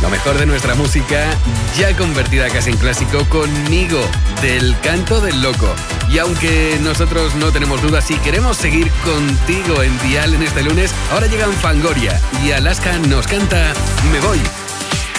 Lo mejor de nuestra música, ya convertida casi en clásico, conmigo, del Canto del Loco. Y aunque nosotros no tenemos dudas si queremos seguir contigo en Dial en este lunes, ahora llegan Fangoria y Alaska nos canta Me Voy.